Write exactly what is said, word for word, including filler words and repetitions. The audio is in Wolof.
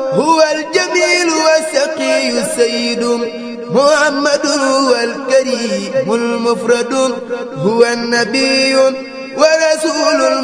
هو الجميل والسقي السيد محمد هو الكريم المفرد هو النبي ورسول